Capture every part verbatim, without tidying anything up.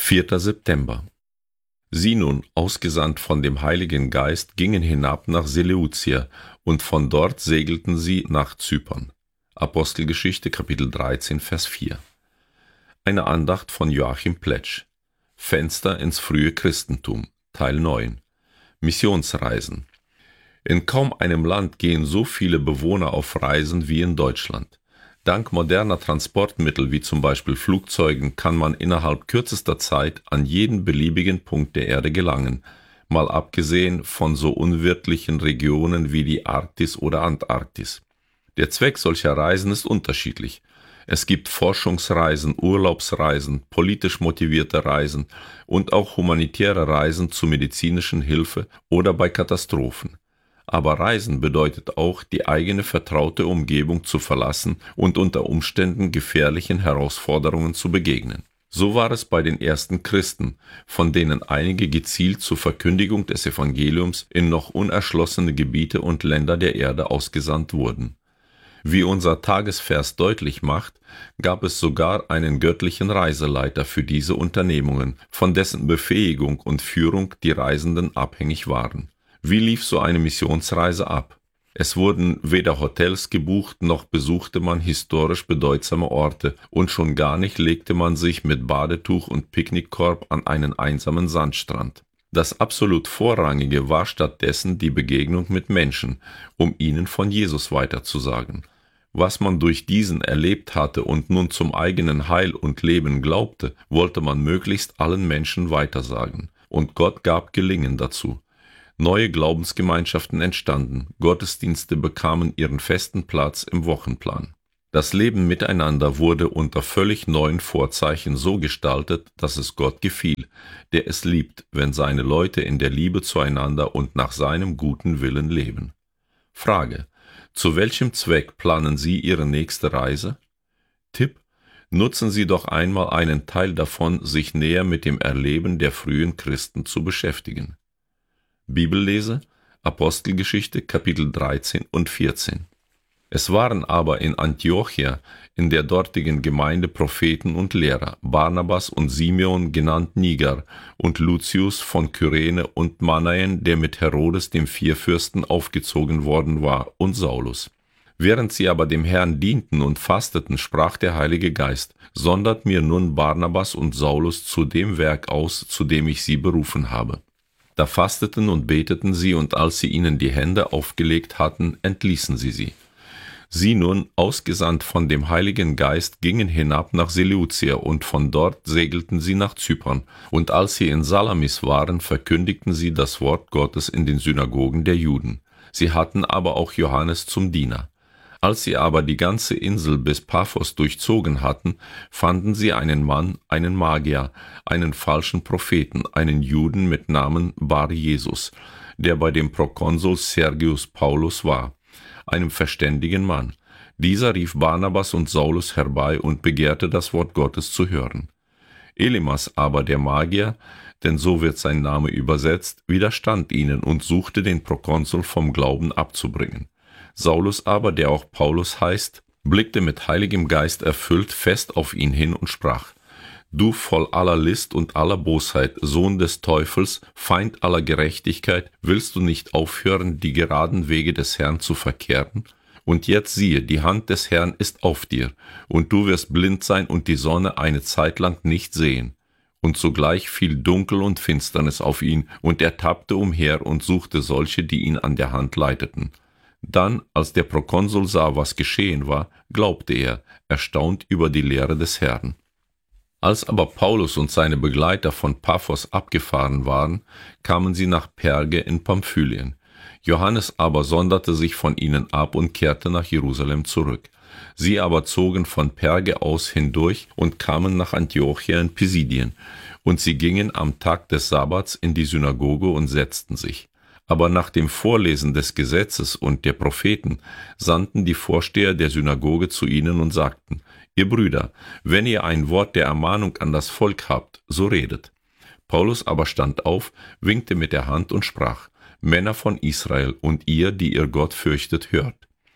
vierter September. Sie nun, ausgesandt von dem Heiligen Geist, gingen hinab nach Seleucia, und von dort segelten sie nach Zypern. Apostelgeschichte, Kapitel dreizehn, Vers vier. Eine Andacht von Joachim Pletsch. Fenster ins frühe Christentum, Teil neun. Missionsreisen. In kaum einem Land gehen so viele Bewohner auf Reisen wie in Deutschland. Dank moderner Transportmittel wie zum Beispiel Flugzeugen kann man innerhalb kürzester Zeit an jeden beliebigen Punkt der Erde gelangen, mal abgesehen von so unwirtlichen Regionen wie die Arktis oder Antarktis. Der Zweck solcher Reisen ist unterschiedlich. Es gibt Forschungsreisen, Urlaubsreisen, politisch motivierte Reisen und auch humanitäre Reisen zur medizinischen Hilfe oder bei Katastrophen. Aber Reisen bedeutet auch, die eigene vertraute Umgebung zu verlassen und unter Umständen gefährlichen Herausforderungen zu begegnen. So war es bei den ersten Christen, von denen einige gezielt zur Verkündigung des Evangeliums in noch unerschlossene Gebiete und Länder der Erde ausgesandt wurden. Wie unser Tagesvers deutlich macht, gab es sogar einen göttlichen Reiseleiter für diese Unternehmungen, von dessen Befähigung und Führung die Reisenden abhängig waren. Wie lief so eine Missionsreise ab? Es wurden weder Hotels gebucht, noch besuchte man historisch bedeutsame Orte, und schon gar nicht legte man sich mit Badetuch und Picknickkorb an einen einsamen Sandstrand. Das absolut Vorrangige war stattdessen die Begegnung mit Menschen, um ihnen von Jesus weiterzusagen. Was man durch diesen erlebt hatte und nun zum eigenen Heil und Leben glaubte, wollte man möglichst allen Menschen weitersagen. Und Gott gab Gelingen dazu. Neue Glaubensgemeinschaften entstanden, Gottesdienste bekamen ihren festen Platz im Wochenplan. Das Leben miteinander wurde unter völlig neuen Vorzeichen so gestaltet, dass es Gott gefiel, der es liebt, wenn seine Leute in der Liebe zueinander und nach seinem guten Willen leben. Frage: Zu welchem Zweck planen Sie Ihre nächste Reise? Tipp: Nutzen Sie doch einmal einen Teil davon, sich näher mit dem Erleben der frühen Christen zu beschäftigen. Bibellese, Apostelgeschichte, Kapitel dreizehn und vierzehn. Es waren aber in Antiochia, in der dortigen Gemeinde, Propheten und Lehrer, Barnabas und Simeon genannt Niger und Lucius von Kyrene und Manaen, der mit Herodes dem Vierfürsten aufgezogen worden war, und Saulus. Während sie aber dem Herrn dienten und fasteten, sprach der Heilige Geist: Sondert mir nun Barnabas und Saulus zu dem Werk aus, zu dem ich sie berufen habe. Da fasteten und beteten sie, und als sie ihnen die Hände aufgelegt hatten, entließen sie sie. Sie nun, ausgesandt von dem Heiligen Geist, gingen hinab nach Seleucia, und von dort segelten sie nach Zypern. Und als sie in Salamis waren, verkündigten sie das Wort Gottes in den Synagogen der Juden. Sie hatten aber auch Johannes zum Diener. Als sie aber die ganze Insel bis Paphos durchzogen hatten, fanden sie einen Mann, einen Magier, einen falschen Propheten, einen Juden mit Namen Bar Jesus, der bei dem Prokonsul Sergius Paulus war, einem verständigen Mann. Dieser rief Barnabas und Saulus herbei und begehrte, das Wort Gottes zu hören. Elimas aber, der Magier, denn so wird sein Name übersetzt, widerstand ihnen und suchte den Prokonsul vom Glauben abzubringen. Saulus aber, der auch Paulus heißt, blickte mit Heiligem Geist erfüllt fest auf ihn hin und sprach: Du voll aller List und aller Bosheit, Sohn des Teufels, Feind aller Gerechtigkeit, willst du nicht aufhören, die geraden Wege des Herrn zu verkehren? Und jetzt siehe, die Hand des Herrn ist auf dir, und du wirst blind sein und die Sonne eine Zeit lang nicht sehen. Und sogleich fiel Dunkel und Finsternis auf ihn, und er tappte umher und suchte solche, die ihn an der Hand leiteten. Dann, als der Prokonsul sah, was geschehen war, glaubte er, erstaunt über die Lehre des Herrn. Als aber Paulus und seine Begleiter von Paphos abgefahren waren, kamen sie nach Perge in Pamphylien. Johannes aber sonderte sich von ihnen ab und kehrte nach Jerusalem zurück. Sie aber zogen von Perge aus hindurch und kamen nach Antiochia in Pisidien, und sie gingen am Tag des Sabbats in die Synagoge und setzten sich. Aber nach dem Vorlesen des Gesetzes und der Propheten sandten die Vorsteher der Synagoge zu ihnen und sagten: Ihr Brüder, wenn ihr ein Wort der Ermahnung an das Volk habt, so redet. Paulus aber stand auf, winkte mit der Hand und sprach: Männer von Israel und ihr, die ihr Gott fürchtet, hört.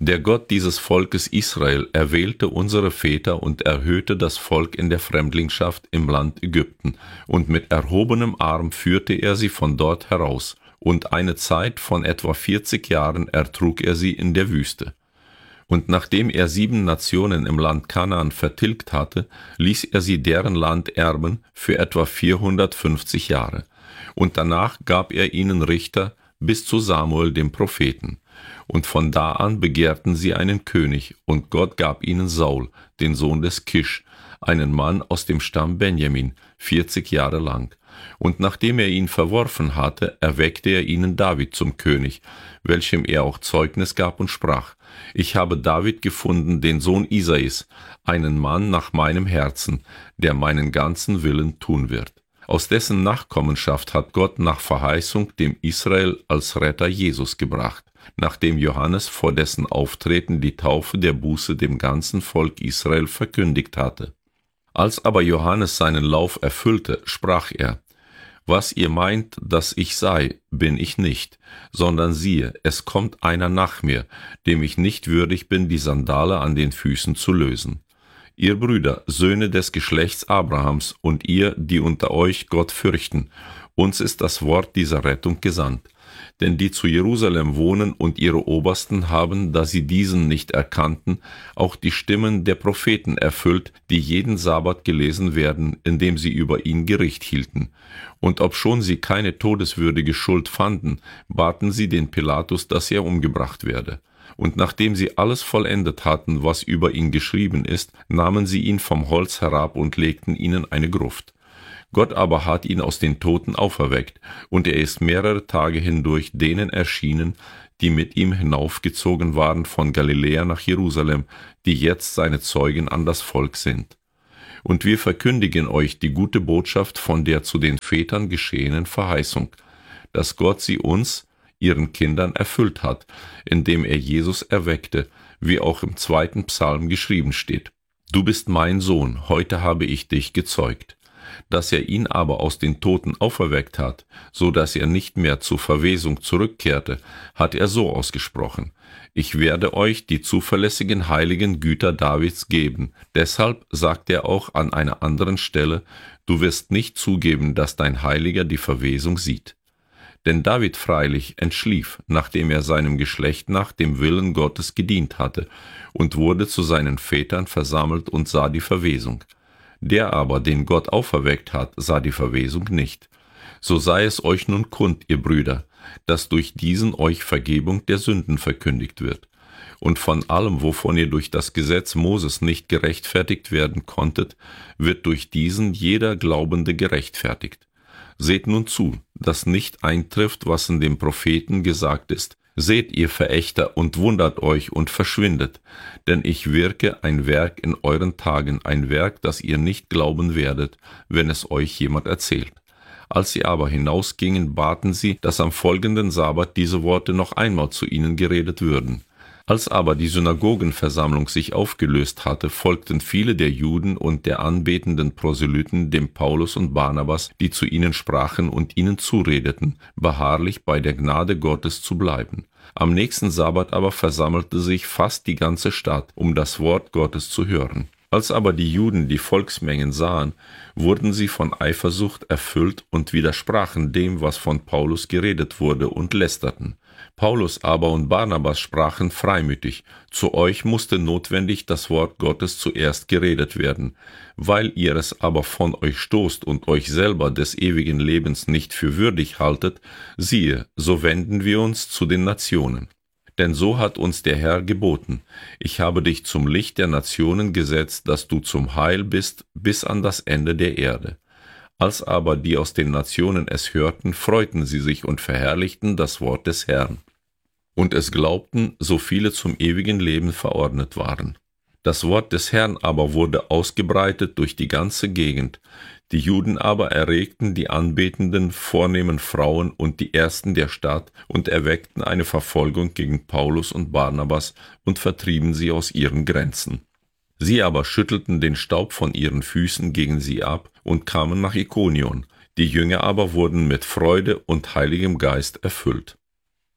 Der Gott dieses Volkes Israel erwählte unsere Väter und erhöhte das Volk in der Fremdlingschaft im Land Ägypten, und mit erhobenem Arm führte er sie von dort heraus, und eine Zeit von etwa vierzig Jahren ertrug er sie in der Wüste. Und nachdem er sieben Nationen im Land Kanaan vertilgt hatte, ließ er sie deren Land erben für etwa vierhundertfünfzig Jahre. Und danach gab er ihnen Richter bis zu Samuel dem Propheten. Und von da an begehrten sie einen König, und Gott gab ihnen Saul, den Sohn des Kisch, einen Mann aus dem Stamm Benjamin, vierzig Jahre lang. Und nachdem er ihn verworfen hatte, erweckte er ihnen David zum König, welchem er auch Zeugnis gab und sprach: Ich habe David gefunden, den Sohn Isais, einen Mann nach meinem Herzen, der meinen ganzen Willen tun wird. Aus dessen Nachkommenschaft hat Gott nach Verheißung dem Israel als Retter Jesus gebracht, nachdem Johannes vor dessen Auftreten die Taufe der Buße dem ganzen Volk Israel verkündigt hatte. Als aber Johannes seinen Lauf erfüllte, sprach er: Was ihr meint, dass ich sei, bin ich nicht, sondern siehe, es kommt einer nach mir, dem ich nicht würdig bin, die Sandale an den Füßen zu lösen. Ihr Brüder, Söhne des Geschlechts Abrahams, und ihr, die unter euch Gott fürchten, uns ist das Wort dieser Rettung gesandt. Denn die zu Jerusalem wohnen und ihre Obersten haben, da sie diesen nicht erkannten, auch die Stimmen der Propheten erfüllt, die jeden Sabbat gelesen werden, indem sie über ihn Gericht hielten. Und obschon sie keine todeswürdige Schuld fanden, baten sie den Pilatus, dass er umgebracht werde. Und nachdem sie alles vollendet hatten, was über ihn geschrieben ist, nahmen sie ihn vom Holz herab und legten ihn in eine Gruft. Gott aber hat ihn aus den Toten auferweckt, und er ist mehrere Tage hindurch denen erschienen, die mit ihm hinaufgezogen waren von Galiläa nach Jerusalem, die jetzt seine Zeugen an das Volk sind. Und wir verkündigen euch die gute Botschaft von der zu den Vätern geschehenen Verheißung, dass Gott sie uns, ihren Kindern, erfüllt hat, indem er Jesus erweckte, wie auch im zweiten Psalm geschrieben steht: Du bist mein Sohn, heute habe ich dich gezeugt. Dass er ihn aber aus den Toten auferweckt hat, so dass er nicht mehr zur Verwesung zurückkehrte, hat er so ausgesprochen: Ich werde euch die zuverlässigen heiligen Güter Davids geben. Deshalb sagt er auch an einer anderen Stelle: Du wirst nicht zugeben, dass dein Heiliger die Verwesung sieht. Denn David freilich entschlief, nachdem er seinem Geschlecht nach dem Willen Gottes gedient hatte, und wurde zu seinen Vätern versammelt und sah die Verwesung. Der aber, den Gott auferweckt hat, sah die Verwesung nicht. So sei es euch nun kund, ihr Brüder, dass durch diesen euch Vergebung der Sünden verkündigt wird. Und von allem, wovon ihr durch das Gesetz Moses nicht gerechtfertigt werden konntet, wird durch diesen jeder Glaubende gerechtfertigt. Seht nun zu, dass nicht eintrifft, was in dem Propheten gesagt ist: Seht, ihr Verächter, und wundert euch und verschwindet, denn ich wirke ein Werk in euren Tagen, ein Werk, das ihr nicht glauben werdet, wenn es euch jemand erzählt. Als sie aber hinausgingen, baten sie, dass am folgenden Sabbat diese Worte noch einmal zu ihnen geredet würden. Als aber die Synagogenversammlung sich aufgelöst hatte, folgten viele der Juden und der anbetenden Proselyten dem Paulus und Barnabas, die zu ihnen sprachen und ihnen zuredeten, beharrlich bei der Gnade Gottes zu bleiben. Am nächsten Sabbat aber versammelte sich fast die ganze Stadt, um das Wort Gottes zu hören. Als aber die Juden die Volksmengen sahen, wurden sie von Eifersucht erfüllt und widersprachen dem, was von Paulus geredet wurde, und lästerten. Paulus aber und Barnabas sprachen freimütig: Zu euch musste notwendig das Wort Gottes zuerst geredet werden. Weil ihr es aber von euch stoßt und euch selber des ewigen Lebens nicht für würdig haltet, siehe, so wenden wir uns zu den Nationen. Denn so hat uns der Herr geboten: Ich habe dich zum Licht der Nationen gesetzt, dass du zum Heil bist bis an das Ende der Erde. Als aber die aus den Nationen es hörten, freuten sie sich und verherrlichten das Wort des Herrn. Und es glaubten, so viele zum ewigen Leben verordnet waren. Das Wort des Herrn aber wurde ausgebreitet durch die ganze Gegend. Die Juden aber erregten die anbetenden, vornehmen Frauen und die Ersten der Stadt und erweckten eine Verfolgung gegen Paulus und Barnabas und vertrieben sie aus ihren Grenzen. Sie aber schüttelten den Staub von ihren Füßen gegen sie ab und kamen nach Ikonion. Die Jünger aber wurden mit Freude und Heiligem Geist erfüllt.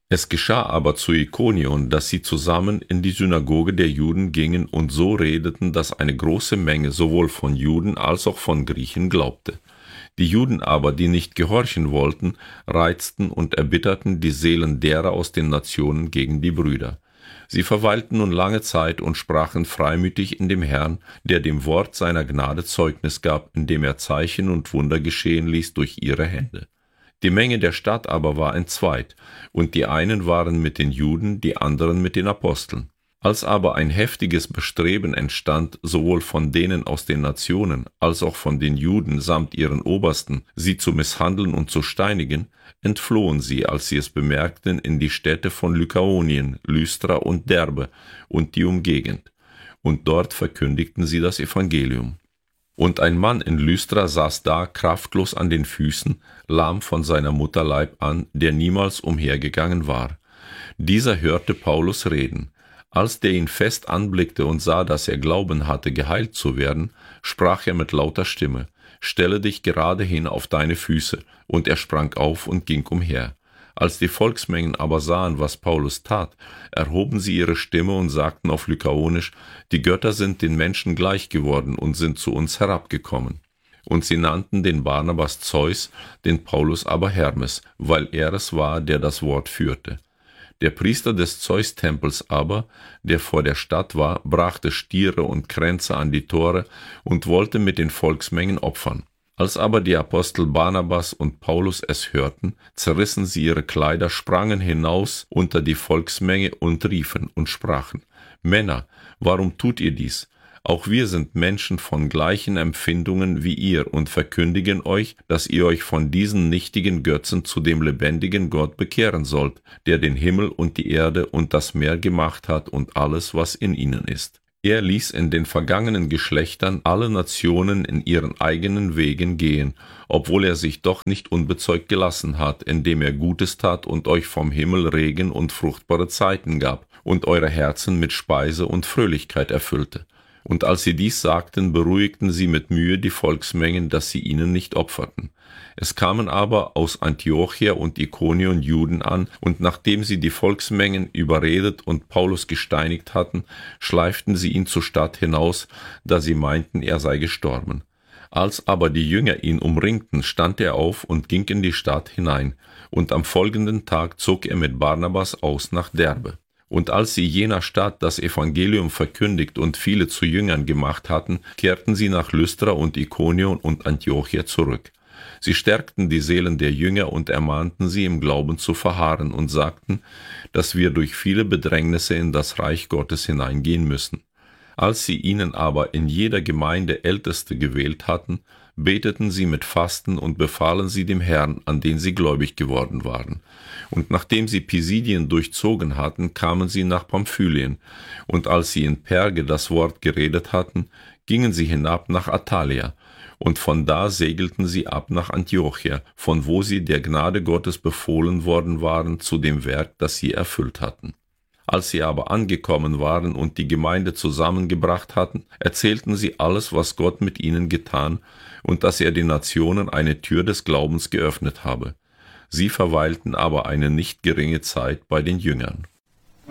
Es geschah aber zu Ikonion, dass sie zusammen in die Synagoge der Juden gingen und so redeten, dass eine große Menge sowohl von Juden als auch von Griechen glaubte. Die Juden aber, die nicht gehorchen wollten, reizten und erbitterten die Seelen derer aus den Nationen gegen die Brüder. Sie verweilten nun lange Zeit und sprachen freimütig in dem Herrn, der dem Wort seiner Gnade Zeugnis gab, indem er Zeichen und Wunder geschehen ließ durch ihre Hände. Die Menge der Stadt aber war entzweit, und die einen waren mit den Juden, die anderen mit den Aposteln. Als aber ein heftiges Bestreben entstand, sowohl von denen aus den Nationen, als auch von den Juden samt ihren Obersten, sie zu misshandeln und zu steinigen, entflohen sie, als sie es bemerkten, in die Städte von Lykaonien, Lystra und Derbe und die Umgegend, und dort verkündigten sie das Evangelium. Und ein Mann in Lystra saß da, kraftlos an den Füßen, lahm von seiner Mutterleib an, der niemals umhergegangen war. Dieser hörte Paulus reden. Als der ihn fest anblickte und sah, dass er Glauben hatte, geheilt zu werden, sprach er mit lauter Stimme: »Stelle dich gerade hin auf deine Füße«, und er sprang auf und ging umher. Als die Volksmengen aber sahen, was Paulus tat, erhoben sie ihre Stimme und sagten auf Lykaonisch: »Die Götter sind den Menschen gleich geworden und sind zu uns herabgekommen.« Und sie nannten den Barnabas Zeus, den Paulus aber Hermes, weil er es war, der das Wort führte. Der Priester des Zeus-Tempels aber, der vor der Stadt war, brachte Stiere und Kränze an die Tore und wollte mit den Volksmengen opfern. Als aber die Apostel Barnabas und Paulus es hörten, zerrissen sie ihre Kleider, sprangen hinaus unter die Volksmenge und riefen und sprachen: »Männer, warum tut ihr dies? Auch wir sind Menschen von gleichen Empfindungen wie ihr und verkündigen euch, dass ihr euch von diesen nichtigen Götzen zu dem lebendigen Gott bekehren sollt, der den Himmel und die Erde und das Meer gemacht hat und alles, was in ihnen ist. Er ließ in den vergangenen Geschlechtern alle Nationen in ihren eigenen Wegen gehen, obwohl er sich doch nicht unbezeugt gelassen hat, indem er Gutes tat und euch vom Himmel Regen und fruchtbare Zeiten gab und eure Herzen mit Speise und Fröhlichkeit erfüllte. Und als sie dies sagten, beruhigten sie mit Mühe die Volksmengen, dass sie ihnen nicht opferten. Es kamen aber aus Antiochia und Ikonion Juden an, und nachdem sie die Volksmengen überredet und Paulus gesteinigt hatten, schleiften sie ihn zur Stadt hinaus, da sie meinten, er sei gestorben. Als aber die Jünger ihn umringten, stand er auf und ging in die Stadt hinein, und am folgenden Tag zog er mit Barnabas aus nach Derbe. Und als sie jener Stadt das Evangelium verkündigt und viele zu Jüngern gemacht hatten, kehrten sie nach Lystra und Ikonion und Antiochia zurück. Sie stärkten die Seelen der Jünger und ermahnten sie, im Glauben zu verharren, und sagten, dass wir durch viele Bedrängnisse in das Reich Gottes hineingehen müssen. Als sie ihnen aber in jeder Gemeinde Älteste gewählt hatten, beteten sie mit Fasten und befahlen sie dem Herrn, an den sie gläubig geworden waren. Und nachdem sie Pisidien durchzogen hatten, kamen sie nach Pamphylien, und als sie in Perge das Wort geredet hatten, gingen sie hinab nach Attalia, und von da segelten sie ab nach Antiochia, von wo sie der Gnade Gottes befohlen worden waren zu dem Werk, das sie erfüllt hatten. Als sie aber angekommen waren und die Gemeinde zusammengebracht hatten, erzählten sie alles, was Gott mit ihnen getan und dass er den Nationen eine Tür des Glaubens geöffnet habe. Sie verweilten aber eine nicht geringe Zeit bei den Jüngern.